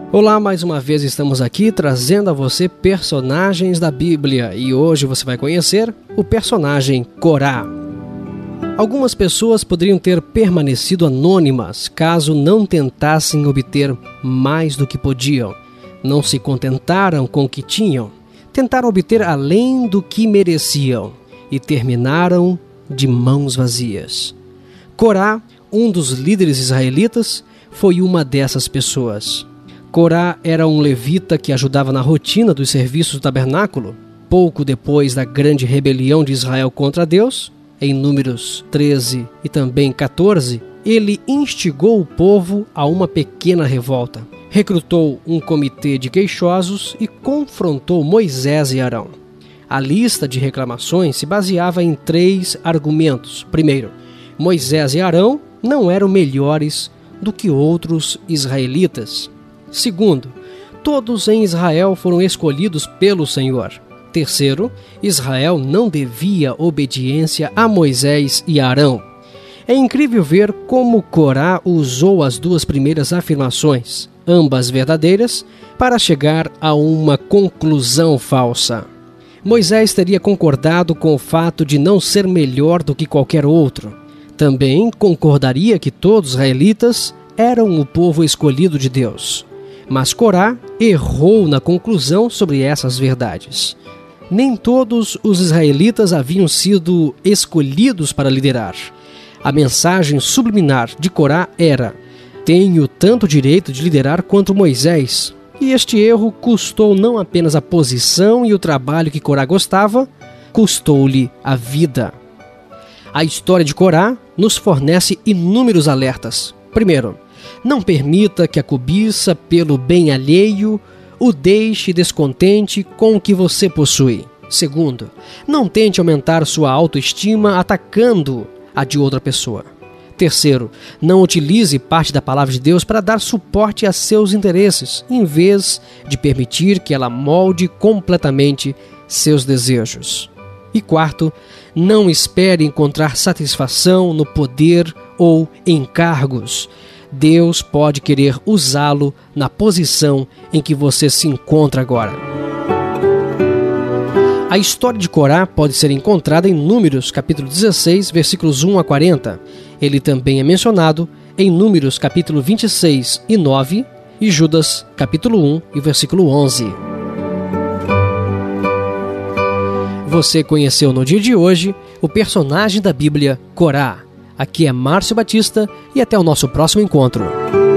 Olá, mais uma vez estamos aqui trazendo a você personagens da Bíblia e hoje você vai conhecer o personagem Corá. Algumas pessoas poderiam ter permanecido anônimas caso não tentassem obter mais do que podiam. Não se contentaram com o que tinham, tentaram obter além do que mereciam e terminaram de mãos vazias. Corá, um dos líderes israelitas, foi uma dessas pessoas. Corá era um levita que ajudava na rotina dos serviços do tabernáculo. Pouco depois da grande rebelião de Israel contra Deus, em Números 13 e também 14, ele instigou o povo a uma pequena revolta. Recrutou um comitê de queixosos e confrontou Moisés e Arão. A lista de reclamações se baseava em 3 argumentos. Primeiro, Moisés e Arão não eram melhores do que outros israelitas. Segundo, todos em Israel foram escolhidos pelo Senhor. Terceiro, Israel não devia obediência a Moisés e Arão. É incrível ver como Corá usou as 2 primeiras afirmações, ambas verdadeiras, para chegar a uma conclusão falsa. Moisés teria concordado com o fato de não ser melhor do que qualquer outro. Também concordaria que todos os israelitas eram o povo escolhido de Deus. Mas Corá errou na conclusão sobre essas verdades. Nem todos os israelitas haviam sido escolhidos para liderar. A mensagem subliminar de Corá era: tenho tanto direito de liderar quanto Moisés. E este erro custou não apenas a posição e o trabalho que Corá gostava, custou-lhe a vida. A história de Corá nos fornece inúmeros alertas. Primeiro, não permita que a cobiça pelo bem alheio o deixe descontente com o que você possui. Segundo, não tente aumentar sua autoestima atacando a de outra pessoa. Terceiro, não utilize parte da palavra de Deus para dar suporte a seus interesses, em vez de permitir que ela molde completamente seus desejos. E quarto, não espere encontrar satisfação no poder ou em cargos. Deus pode querer usá-lo na posição em que você se encontra agora. A história de Corá pode ser encontrada em Números, capítulo 16, versículos 1 a 40. Ele também é mencionado em Números, capítulo 26 e 9, e Judas, capítulo 1 e versículo 11. Você conheceu no dia de hoje o personagem da Bíblia, Corá. Aqui é Márcio Batista e até o nosso próximo encontro.